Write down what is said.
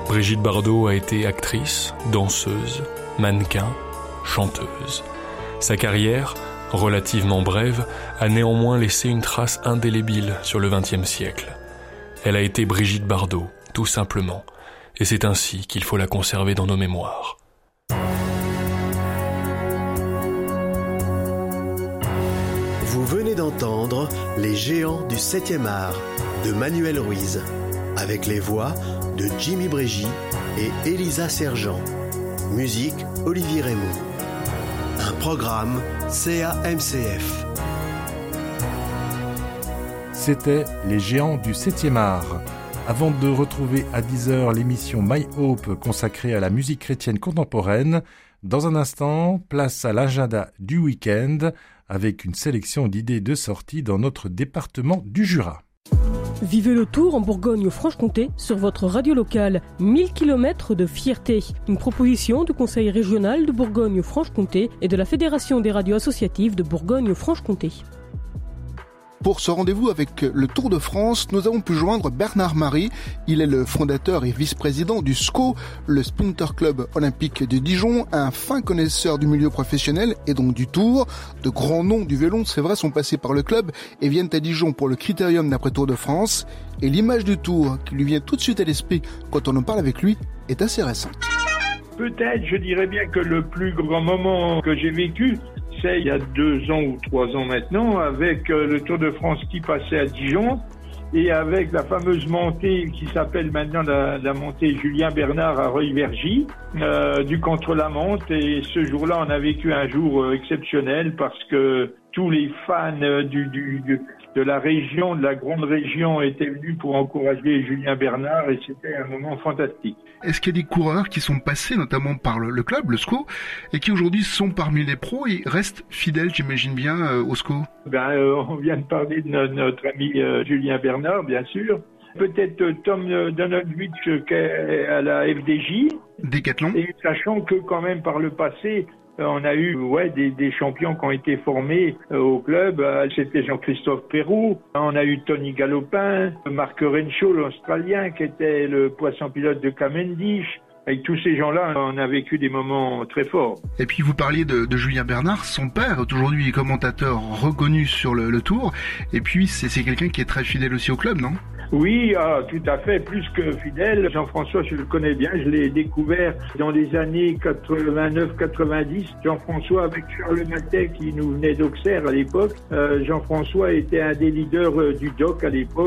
Brigitte Bardot a été actrice, danseuse, mannequin, chanteuse. Sa carrière, relativement brève, a néanmoins laissé une trace indélébile sur le XXe siècle. Elle a été Brigitte Bardot, tout simplement, et c'est ainsi qu'il faut la conserver dans nos mémoires. Vous venez d'entendre Les Géants du 7e art de Manuel Ruiz, avec les voix de Jimmy Brégy et Elisa Sergent. Musique Olivier Raymond. Un programme CAMCF. C'était Les Géants du 7e art. Avant de retrouver à 10h l'émission My Hope consacrée à la musique chrétienne contemporaine, dans un instant, place à l'agenda du week-end avec une sélection d'idées de sortie dans notre département du Jura. Vivez le tour en Bourgogne-Franche-Comté sur votre radio locale. 1000 km de fierté. Une proposition du Conseil régional de Bourgogne-Franche-Comté et de la Fédération des radios associatives de Bourgogne-Franche-Comté. Pour ce rendez-vous avec le Tour de France, nous avons pu joindre Bernard Marie. Il est le fondateur et vice-président du SCO, le Sprinter Club Olympique de Dijon, un fin connaisseur du milieu professionnel et donc du Tour. De grands noms du vélo, c'est vrai, sont passés par le club et viennent à Dijon pour le critérium d'après Tour de France. Et l'image du Tour qui lui vient tout de suite à l'esprit quand on en parle avec lui est assez récente. Peut-être, je dirais bien que le plus grand moment que j'ai vécu, c'est il y a 2 ans ou 3 ans maintenant, avec le Tour de France qui passait à Dijon et avec la fameuse montée qui s'appelle maintenant la montée Julien Bernard à Reuil-Vergy, du contre-la-montre. Et ce jour-là, on a vécu un jour exceptionnel parce que tous les fans de la région, de la grande région, étaient venus pour encourager Julien Bernard et c'était un moment fantastique. Est-ce qu'il y a des coureurs qui sont passés notamment par le club, le SCO, et qui aujourd'hui sont parmi les pros et restent fidèles, j'imagine bien, au SCO? On vient de parler de notre ami Julien Bernard, bien sûr. Peut-être Tom Donaldwich qui est à la FDJ. Décathlon. Et sachant que quand même par le passé, on a eu des champions qui ont été formés au club. C'était Jean-Christophe Perrault. On a eu Tony Galopin, Mark Renshaw, l'Australien, qui était le poisson pilote de Cavendish. Avec tous ces gens-là, on a vécu des moments très forts. Et puis vous parliez de Julien Bernard, son père est aujourd'hui commentateur reconnu sur le Tour. Et puis c'est quelqu'un qui est très fidèle aussi au club, non? Oui, tout à fait, plus que fidèle. Jean-François, je le connais bien, je l'ai découvert dans les années 89-90. Jean-François avec Charles Matet qui nous venait d'Auxerre à l'époque. Jean-François était un des leaders du DOC à l'époque.